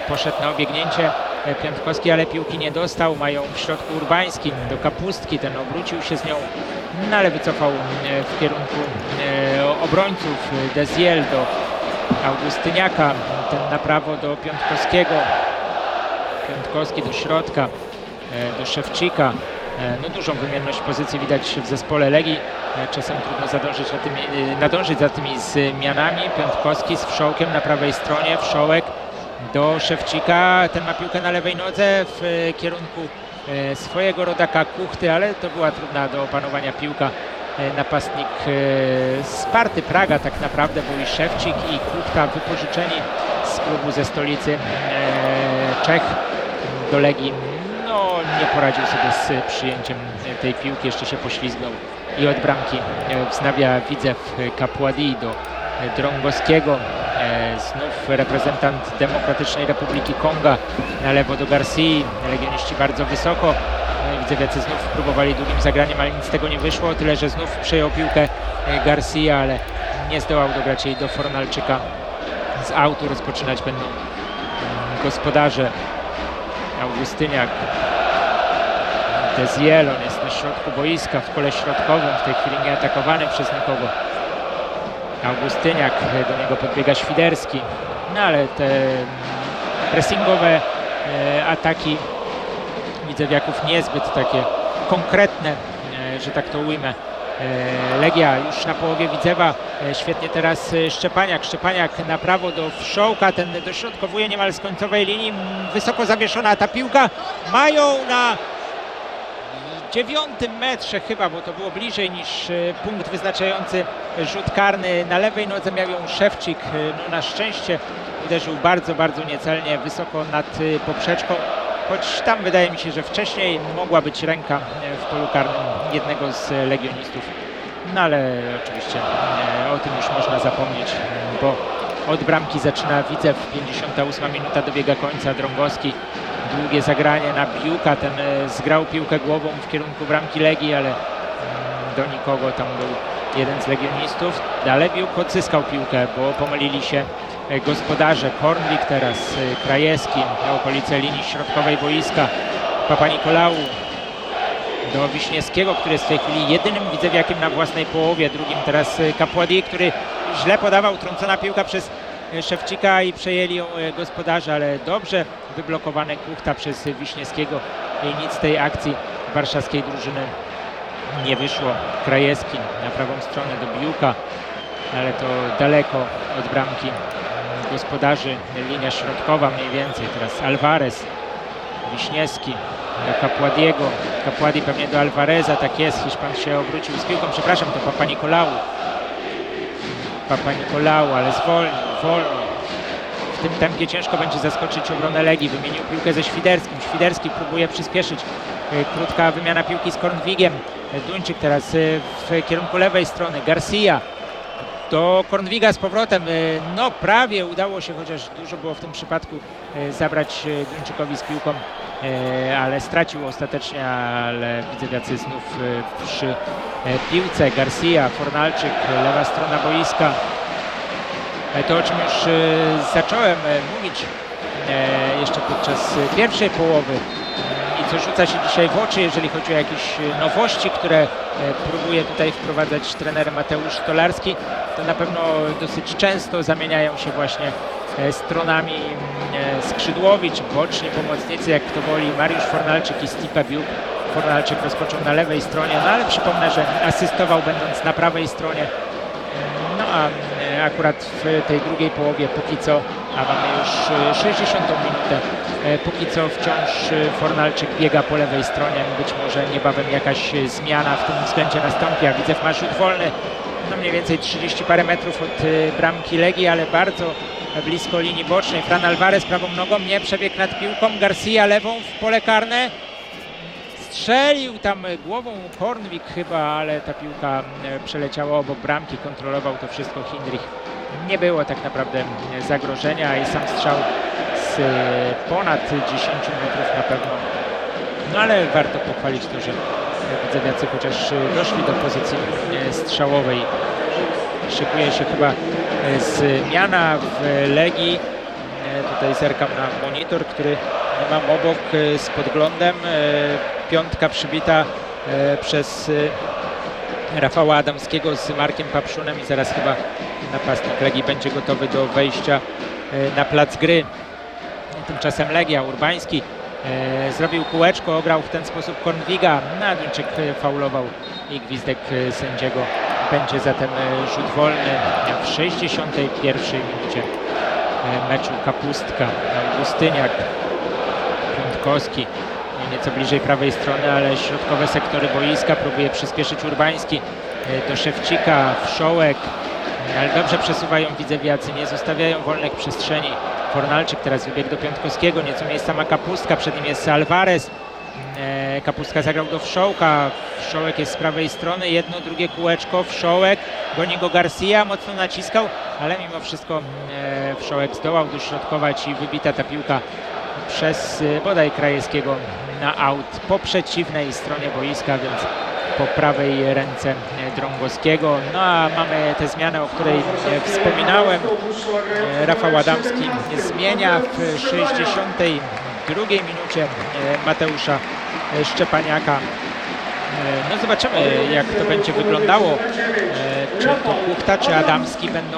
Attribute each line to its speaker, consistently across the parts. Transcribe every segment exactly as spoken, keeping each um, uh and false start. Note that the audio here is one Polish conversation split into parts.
Speaker 1: poszedł na obiegnięcie Piątkowski, ale piłki nie dostał. Mają w środku Urbański do Kapustki, ten obrócił się z nią, no ale wycofał w kierunku obrońców. Deziel do Augustyniaka, ten na prawo do Piątkowskiego. Piątkowski do środka, do Szewczyka. No dużą wymienność pozycji widać w zespole Legii. Czasem trudno zadążyć za tymi, nadążyć za tymi zmianami. Piątkowski z Wszołkiem na prawej stronie. Wszołek do Szewczyka. Ten ma piłkę na lewej nodze w kierunku swojego rodaka Kuchty, ale to była trudna do opanowania piłka. Napastnik Sparty Praga tak naprawdę, bo i Szewczyk i Kuchta wypożyczeni z klubu ze stolicy Czech do Legii. No, nie poradził sobie z przyjęciem tej piłki, jeszcze się poślizgnął i od bramki wznawia Widzew Kapładi do Drągowskiego. Znów reprezentant Demokratycznej Republiki Konga na lewo do Garcii. Legioniści bardzo wysoko. Widzewiacy znów próbowali długim zagraniem, ale nic z tego nie wyszło. Tyle, że znów przejął piłkę Garcia, ale nie zdołał dograć jej do Fornalczyka. Z autu rozpoczynać będą gospodarze. Augustyniak, Deziel, on jest na środku boiska, w kole środkowym, w tej chwili nie atakowany przez nikogo. Augustyniak, do niego podbiega Świderski, no ale te pressingowe e, ataki Widzewiaków niezbyt takie konkretne, e, że tak to ujmę. E, Legia już na połowie Widzewa, e, świetnie teraz Szczepaniak, Szczepaniak na prawo do Wszołka, ten dośrodkowuje niemal z końcowej linii, wysoko zawieszona ta piłka, mają na dziewiątym metrze chyba, bo to było bliżej niż punkt wyznaczający rzut karny. Na lewej nodze miał ją Szewczyk, no na szczęście uderzył bardzo, bardzo niecelnie, wysoko nad poprzeczką, choć tam wydaje mi się, że wcześniej mogła być ręka w polu karnym jednego z legionistów. No ale oczywiście o tym już można zapomnieć, bo od bramki zaczyna Widzew. Pięćdziesiąta ósma minuta dobiega końca. Drągowski, długie zagranie na Biuka, ten zgrał piłkę głową w kierunku bramki Legii, ale do nikogo, tam był jeden z legionistów. Dalej Biuk odzyskał piłkę, bo pomylili się gospodarze. Kornwik teraz, Krajewski na okolice linii środkowej boiska. Papanikolaou do Wiśniewskiego, który jest w tej chwili jedynym Widzewiakiem na własnej połowie. Drugim teraz Kapładi, który źle podawał, trącona piłka przez Szewczyka i przejęli ją gospodarze, ale dobrze wyblokowane Kuchta przez Wiśniewskiego i nic z tej akcji warszawskiej drużyny nie wyszło. Krajewski na prawą stronę do Biuka, ale to daleko od bramki gospodarzy, linia środkowa mniej więcej. Teraz Alvarez, Wiśniewski do Kapładiego, Kapładi pewnie do Alvareza, tak jest, Hiszpan się obrócił z piłką, przepraszam, to Papanikolaou. Papanikolaou, ale zwolnił, wolno. W tym tempie ciężko będzie zaskoczyć obronę Legii. Wymienił piłkę ze Świderskim. Świderski próbuje przyspieszyć. Krótka wymiana piłki z Kornwigiem. Duńczyk teraz w kierunku lewej strony. Garcia do Kornwiga z powrotem. No prawie udało się, chociaż dużo było w tym przypadku, zabrać Duńczykowi z piłką, ale stracił ostatecznie, ale Widzewiacy znów przy piłce. Garcia, Fornalczyk, lewa strona boiska. To, o czym już zacząłem mówić jeszcze podczas pierwszej połowy i co rzuca się dzisiaj w oczy, jeżeli chodzi o jakieś nowości, które próbuje tutaj wprowadzać trener Mateusz Stolarski, to na pewno dosyć często zamieniają się właśnie stronami skrzydłowi czy boczni pomocnicy, jak kto woli. Mariusz Fornalczyk i Stipe Biuk. Fornalczyk rozpoczął na lewej stronie, no ale przypomnę, że asystował będąc na prawej stronie. No a akurat w tej drugiej połowie póki co, a mamy już sześćdziesiątą minutę, póki co wciąż Fornalczyk biega po lewej stronie. Być może niebawem jakaś zmiana w tym względzie nastąpi, a Widzew ma rzut wolny, no mniej więcej trzydzieści parę metrów od bramki Legii, ale bardzo blisko linii bocznej. Fran Alvarez prawą nogą nie przebiegł nad piłką, Garcia lewą w pole karne. Strzelił tam głową Kornwik chyba, ale ta piłka przeleciała obok bramki, kontrolował to wszystko Hindrich. Nie było tak naprawdę zagrożenia i sam strzał z ponad dziesięciu metrów na pewno. No ale warto pochwalić to, że Widzewiacy chociaż doszli do pozycji strzałowej. Szykuje się chyba zmiana w Legii. Tutaj zerkam na monitor, który mam obok z podglądem. Piątka przybita przez Rafała Adamskiego z Markiem Papszunem i zaraz chyba napastnik Legii będzie gotowy do wejścia na plac gry. Tymczasem Legia, Urbański e, zrobił kółeczko, ograł w ten sposób Kornwiga, na Duńczyk faulował i gwizdek sędziego. Będzie zatem rzut wolny w sześćdziesiątej pierwszej minucie meczu. Kapustka, Augustyniak, Piątkowski nieco bliżej prawej strony, ale środkowe sektory boiska próbuje przyspieszyć Urbański do Szewcika, Wszołek, ale dobrze przesuwają widzewiacy, nie zostawiają wolnych przestrzeni. Fornalczyk teraz wybiegł do Piątkowskiego, nieco miejsca ma Kapustka, przed nim jest Alvarez. Kapustka zagrał do Wszołka, Wszołek jest z prawej strony, jedno, drugie kółeczko, Wszołek, goni go Garcia, mocno naciskał, ale mimo wszystko Wszołek zdołał dośrodkować i wybita ta piłka przez bodaj Krajewskiego na aut po przeciwnej stronie boiska, więc po prawej ręce Drągowskiego. No a mamy tę zmianę, o której wspominałem. Rafał Adamski zmienia w sześćdziesiątej drugiej minucie Mateusza Szczepaniaka. No zobaczymy, jak to będzie wyglądało. Czy to Kuchta, czy Adamski będą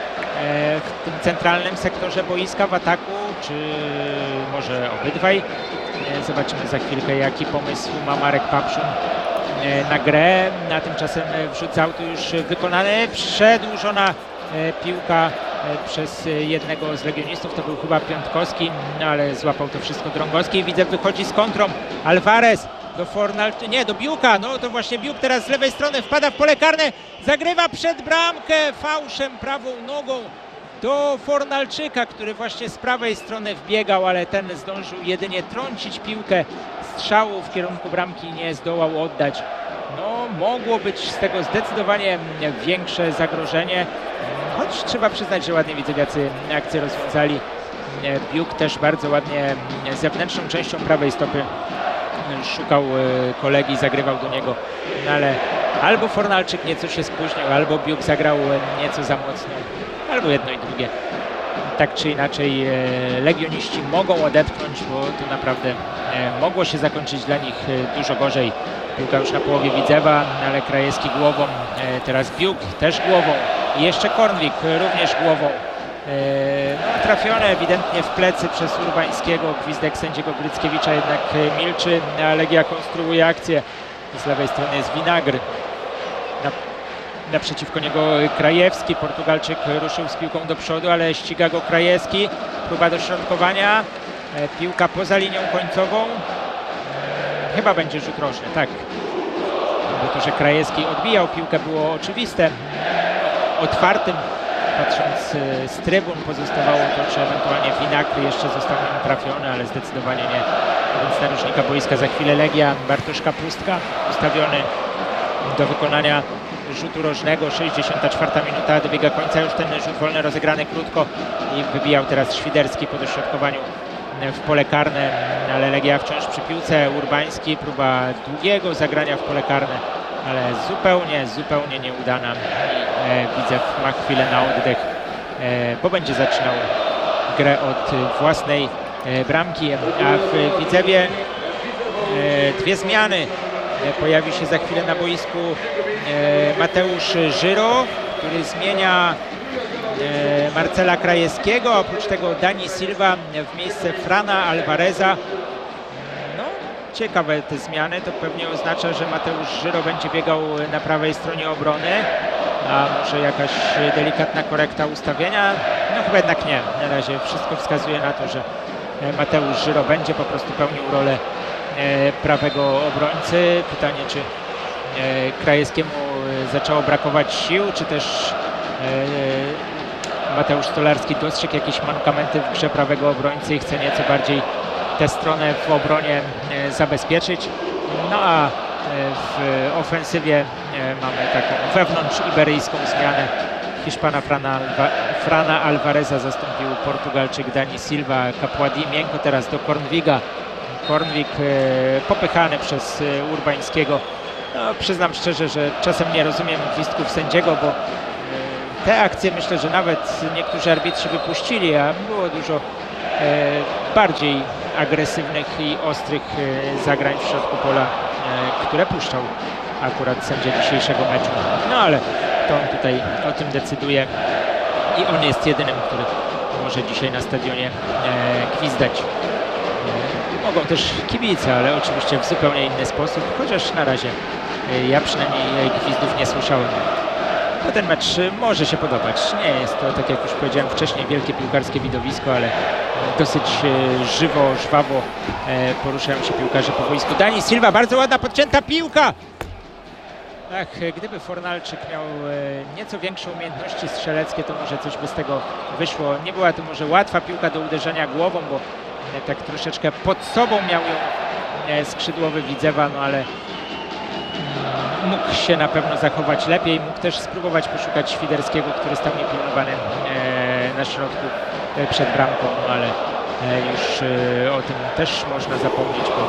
Speaker 1: w tym centralnym sektorze boiska w ataku, czy może obydwaj. Zobaczymy za chwilkę, jaki pomysł ma Marek Papszun na grę. Na tymczasem wrzut z autu już wykonany. Przedłużona piłka przez jednego z legionistów, to był chyba Piątkowski, ale złapał to wszystko Drągowski. Widzę, wychodzi z kontrą Alvarez do Fornal, nie, do Biuka, no to właśnie Biuk teraz z lewej strony wpada w pole karne, zagrywa przed bramkę fałszem prawą nogą do Fornalczyka, który właśnie z prawej strony wbiegał, ale ten zdążył jedynie trącić piłkę. Strzału w kierunku bramki nie zdołał oddać. No, mogło być z tego zdecydowanie większe zagrożenie, choć trzeba przyznać, że ładnie widzewiacy akcję rozwiązali. Biuk też bardzo ładnie zewnętrzną częścią prawej stopy szukał kolegi, zagrywał do niego, no ale albo Fornalczyk nieco się spóźnił, albo Biuk zagrał nieco za mocno, albo jedno i drugie. Tak czy inaczej legioniści mogą odetchnąć, bo tu naprawdę mogło się zakończyć dla nich dużo gorzej. Piłka już na połowie Widzewa, ale Krajewski głową, teraz Biuk też głową i jeszcze Kornwik również głową. No, trafione ewidentnie w plecy przez Urbańskiego. Gwizdek sędziego Gryckiewicza jednak milczy, a Legia konstruuje akcję. Z lewej strony jest Winagr. Na, naprzeciwko niego Krajewski. Portugalczyk ruszył z piłką do przodu, ale ściga go Krajewski. Próba dośrodkowania. Piłka poza linią końcową. Chyba będzie rzut rożny, tak. Bo to, że Krajewski odbijał piłkę, było oczywiste. Otwartym, patrząc z trybun, pozostawało to, czy ewentualnie Winagr jeszcze został nim trafiony, ale zdecydowanie nie. Więc narożnika boiska za chwilę Legia. Bartosz Kapustka ustawiony do wykonania rzutu rożnego. sześćdziesiąta czwarta minuta, dobiega końca już ten rzut wolny rozegrany krótko i wybijał teraz Świderski po dośrodkowaniu w pole karne, ale Legia wciąż przy piłce. Urbański, próba długiego zagrania w pole karne, ale zupełnie, zupełnie nieudana. E, Widzew ma chwilę na oddech, e, bo będzie zaczynał grę od własnej e, bramki, a w Widzewie e, dwie zmiany. E, pojawi się za chwilę na boisku e, Mateusz Żyro, który zmienia e, Marcela Krajewskiego, oprócz tego Dani Silva w miejsce Frana Alvareza. Ciekawe te zmiany, to pewnie oznacza, że Mateusz Żyro będzie biegał na prawej stronie obrony, a może jakaś delikatna korekta ustawienia? No chyba jednak nie. Na razie wszystko wskazuje na to, że Mateusz Żyro będzie po prostu pełnił rolę prawego obrońcy. Pytanie, czy Krajewskiemu zaczęło brakować sił, czy też Mateusz Stolarski dostrzegł jakieś mankamenty w grze prawego obrońcy i chce nieco bardziej tę stronę w obronie e, zabezpieczyć. No a e, w ofensywie e, mamy taką wewnątrz iberyjską zmianę. Hiszpana Frana, Alva, Frana Alvareza zastąpił Portugalczyk Dani Silva. Capuadi miękko teraz do Kornwiga. Kornwig e, popychany przez e, Urbańskiego. No, przyznam szczerze, że czasem nie rozumiem gwizdków sędziego, bo e, te akcje myślę, że nawet niektórzy arbitrzy wypuścili, a było dużo e, bardziej agresywnych i ostrych e, zagrań w środku pola, e, które puszczał akurat sędzia dzisiejszego meczu. No ale to on tutaj o tym decyduje i on jest jedynym, który może dzisiaj na stadionie e, gwizdać. E, mogą też kibice, ale oczywiście w zupełnie inny sposób, chociaż na razie e, ja przynajmniej gwizdów nie słyszałem. No ten mecz może się podobać. Nie jest to, tak jak już powiedziałem wcześniej, wielkie piłkarskie widowisko, ale dosyć e, żywo, żwawo e, poruszają się piłkarze po boisku. Dani Silva, bardzo ładna podcięta piłka! Ach, gdyby Fornalczyk miał e, nieco większe umiejętności strzeleckie, to może coś by z tego wyszło. Nie była to może łatwa piłka do uderzenia głową, bo e, tak troszeczkę pod sobą miał ją e, skrzydłowy Widzewa, no ale mm, mógł się na pewno zachować lepiej. Mógł też spróbować poszukać Świderskiego, który stał niepilnowany e, na środku e, przed bramką, no ale e, już e, o tym też można zapomnieć, bo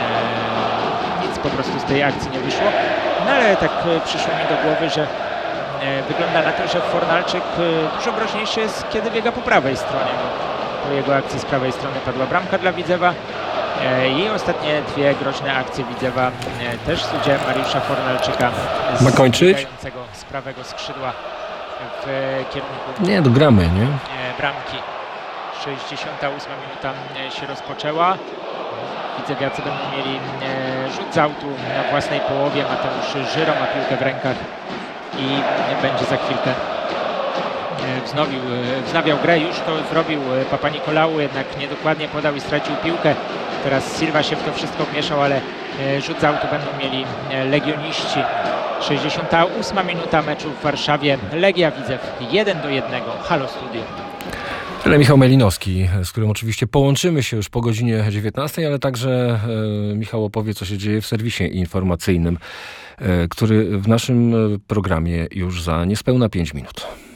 Speaker 1: e, nic po prostu z tej akcji nie wyszło. No ale tak e, przyszło mi do głowy, że e, wygląda na to, że Fornalczyk e, dużo groźniejszy jest, kiedy biega po prawej stronie. Bo po jego akcji z prawej strony padła bramka dla Widzewa e, i ostatnie dwie groźne akcje Widzewa e, też z udziałem Mariusza Fornalczyka
Speaker 2: Ma kończyć?
Speaker 1: biegającego z prawego skrzydła w e, kierunku
Speaker 2: Nie, dogramy, nie?
Speaker 1: e, bramki. sześćdziesiąta ósma minuta e, się rozpoczęła. Widzewiacy będą mieli e, rzut z autu na własnej połowie. Mateusz Żyro ma piłkę w rękach i e, będzie za chwilkę e, wznowił, e, wznawiał grę. Już to zrobił e, Papa Nikolału, jednak niedokładnie podał i stracił piłkę. Teraz Silva się w to wszystko wmieszał, ale e, rzut z autu będą mieli e, legioniści. sześćdziesiąta ósma minuta meczu w Warszawie. Legia Widzew jeden do jednego. Halo Studio.
Speaker 2: Tyle Michał Melinowski, z którym oczywiście połączymy się już po godzinie dziewiętnastej, ale także e, Michał opowie, co się dzieje w serwisie informacyjnym, e, który w naszym programie już za niespełna pięć minut.